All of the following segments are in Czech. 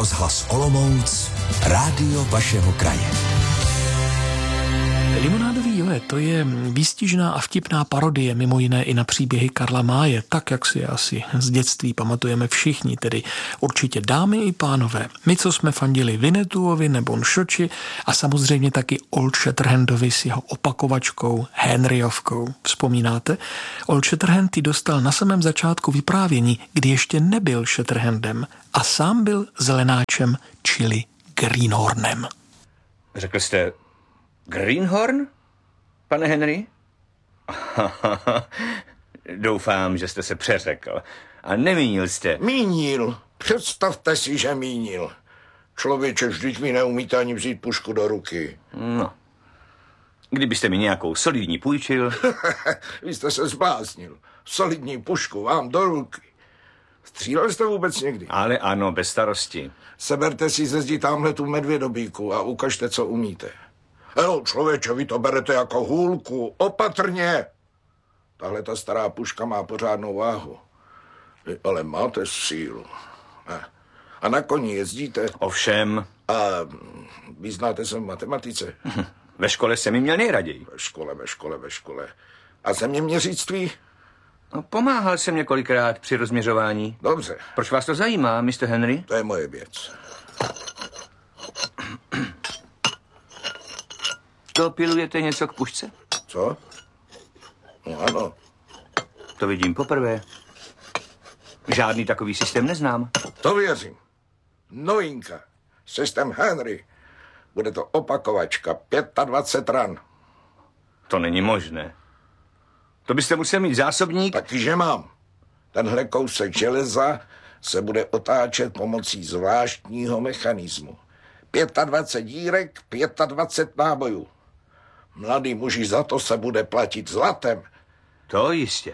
Rozhlas Olomouc, rádio vašeho kraje. Limonádový Joe, to je výstižná a vtipná parodie, mimo jiné i na příběhy Karla Máje, tak jak si je asi z dětství pamatujeme všichni, tedy určitě dámy i pánové. My, co jsme fandili Vinetuovi nebo Nšoči a samozřejmě taky Old Shatterhandovi s jeho opakovačkou Henryovkou. Vzpomínáte? Old Shatterhand ji dostal na samém začátku vyprávění, kdy ještě nebyl Shatterhandem a sám byl zelenáčem, čili Greenhornem. Řekl jste Greenhorn, pane Henry? Doufám, že jste se přeřekl. A nemínil jste. Mínil. Představte si, že mínil. Člověče, vždyť mi neumíte ani vzít pušku do ruky. No. Kdybyste mi nějakou solidní půjčil. Vy jste se zbláznil. Solidní pušku vám do ruky. Střílel jste vůbec někdy? Ale ano, bez starosti. Seberte si ze zdi tamhle tu medvědobíku a ukažte, co umíte. Hello, člověče, vy to berete jako hůlku. Opatrně. Tahle ta stará puška má pořádnou váhu. Vy ale máte sílu. A na koni jezdíte? Ovšem. A vyznáte se v matematice? Ve škole jsem mi měl nejraději. Ve škole. A zeměměřictví? No, pomáhal jsem několikrát při rozměřování. Dobře. Proč vás to zajímá, Mr. Henry? To je moje věc. To pilujete něco k pušce? Co? No ano. To vidím poprvé. Žádný takový systém neznám. To věřím. Novinka. Systém Henry. Bude to opakovačka 25 ran. To není možné. To byste musel mít zásobník. Takyže mám. Tenhle kousek železa se bude otáčet pomocí zvláštního mechanismu. 25 dírek, 25 nábojů. Mladý muži, za to se bude platit zlatem. To jistě.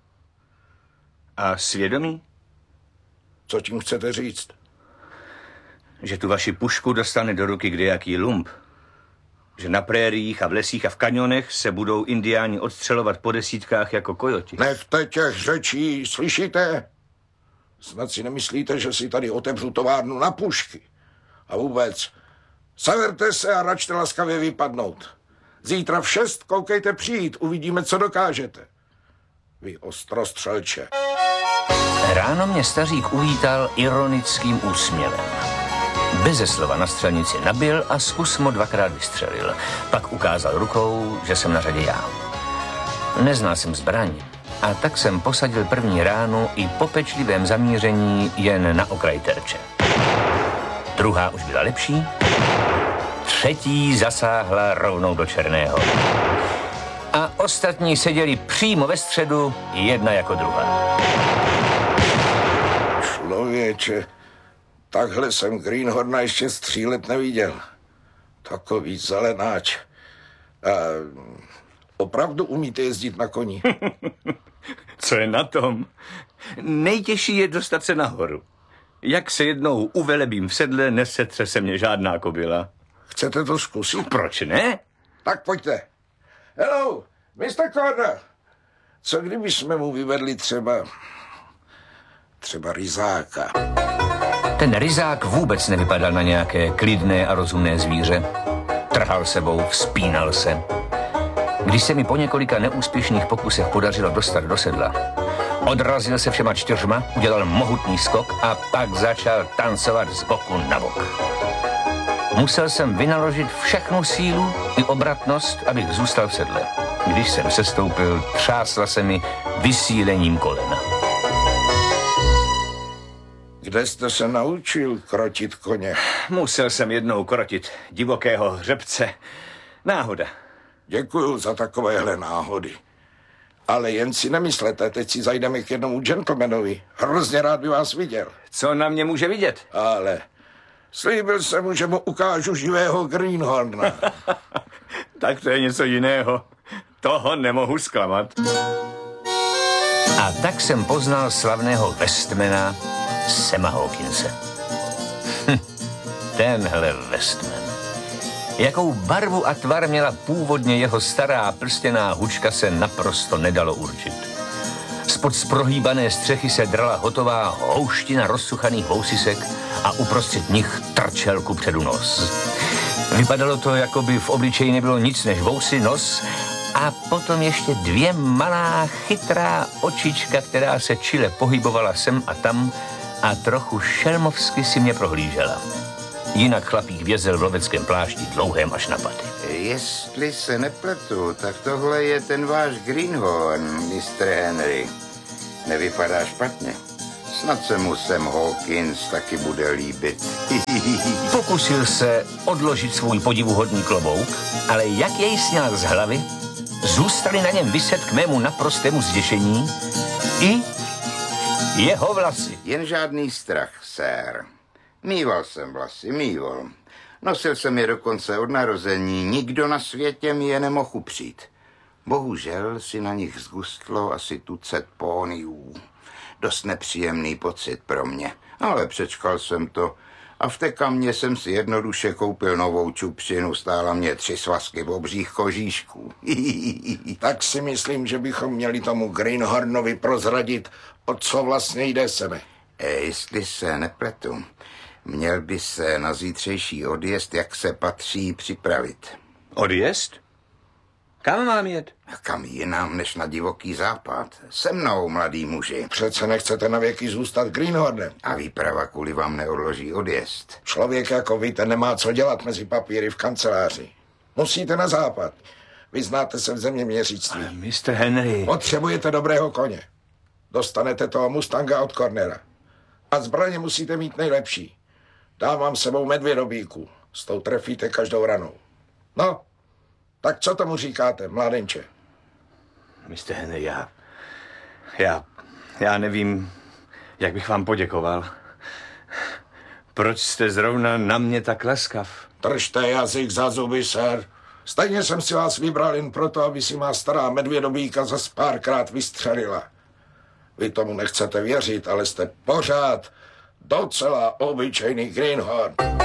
A svědomí? Co tím chcete říct? Že tu vaši pušku dostane do ruky kdejaký lump. Že na prériích a v lesích a v kanionech se budou indiáni odstřelovat po desítkách jako kojoti. Nechte těch řečí, slyšíte? Snad si nemyslíte, že si tady otevřu továrnu na pušky. A vůbec, severte se a račte laskavě vypadnout. Zítra v 6 koukejte přijít, uvidíme, co dokážete. Vy ostrostřelče. Ráno mě stařík uvítal ironickým úsměvem. Beze slova na střelnici nabil a z usmo 2krát vystřelil. Pak ukázal rukou, že jsem na řadě já. Neznal jsem zbraň a tak jsem posadil první ránu i po pečlivém zamíření jen na okraj terče. Druhá už byla lepší, třetí zasáhla rovnou do černého. A ostatní seděli přímo ve středu, jedna jako druhá. Člověče, takhle jsem Greenhorna ještě střílet neviděl. Takový zelenáč. A opravdu umíte jezdit na koni? Co je na tom? Nejtěžší je dostat se nahoru. Jak se jednou uvelebím v sedle, nesetře se mě žádná kobyla. Chcete to zkusit? Proč ne? Tak pojďte. Hello, Mr. Corner. Co kdyby jsme mu vyvedli třeba ryzáka? Ten ryzák vůbec nevypadal na nějaké klidné a rozumné zvíře. Trhal sebou, vzpínal se. Když se mi po několika neúspěšných pokusech podařilo dostat do sedla, odrazil se všema 4, udělal mohutný skok a pak začal tancovat z boku na bok. Musel jsem vynaložit všechnu sílu i obratnost, abych zůstal v sedle. Když jsem sestoupil, třásla se mi vysílením kolena. Kde jste se naučil krotit koně? Musel jsem jednou krotit divokého hřebce. Náhoda. Děkuju za takovéhle náhody. Ale jen si nemyslete, teď si zajdeme k jednomu gentlemanovi. Hrozně rád by vás viděl. Co na mě může vidět? Ale slíbil jsem mu, že mu ukážu živého Greenhorna. Tak to je něco jiného. Toho nemohu zklamat. A tak jsem poznal slavného Westmana Sama Hawkinse. Tenhle Westman. Jakou barvu a tvar měla původně jeho stará prstěná hučka, se naprosto nedalo určit. Z Spod z prohýbané střechy se drala hotová houština rozsuchaných vousisek a uprostřed nich trčel kupředu nos. Vypadalo to, jako by v obličeji nebylo nic než vousy, nos a potom ještě 2 malá chytrá očička, která se čile pohybovala sem a tam a trochu šelmovsky si mě prohlížela. Jinak chlapík vězel v loveckém plášti dlouhém až na paty. Jestli se nepletu, tak tohle je ten váš Greenhorn, Mr. Henry. Nevypadá špatně. Snad se mu Sam Hawkins taky bude líbit. Pokusil se odložit svůj podivuhodný klobouk, ale jak jej sněl z hlavy, zůstaly na něm viset k mému naprostému zděšení i jeho vlasy. Jen žádný strach, sir. Mýval jsem vlasy, mýval. Nosil jsem je dokonce od narození, nikdo na světě mi je nemohl upřít. Bohužel si na nich zgustlo asi tucet póniů. Dost nepříjemný pocit pro mě, ale přečkal jsem to a v té kamě jsem si jednoduše koupil novou čupřinu, stála mě 3 svazky obřích kožíšků. Tak si myslím, že bychom měli tomu Greenhornovi prozradit, o co vlastně jde sebe. Jestli se nepletu, měl by se na zítřejší odjezd, jak se patří, připravit. Odjezd? Kam mám jet? Kam jinam než na divoký západ? Se mnou, mladý muži. Přece nechcete na věky zůstat Greenhornem. A výprava kvůli vám neodloží odjezd. Člověk jako vy, ten nemá co dělat mezi papíry v kanceláři. Musíte na západ. Vy znáte se v zeměměřictví. Mr. Henry. Potřebujete dobrého koně. Dostanete toho Mustanga od Cornera. A zbraně musíte mít nejlepší. Dám vám sebou medvědobíku. S tou trefíte každou ranou. No, tak co tomu říkáte, mládenče? Mr. Henry, já nevím, jak bych vám poděkoval. Proč jste zrovna na mě tak laskav? Držte jazyk za zuby, sir. Stejně jsem si vás vybral jen proto, aby si má stará medvědobíka zas párkrát vystřelila. Vy tomu nechcete věřit, ale jste pořád docela obyčejný Greenhorn.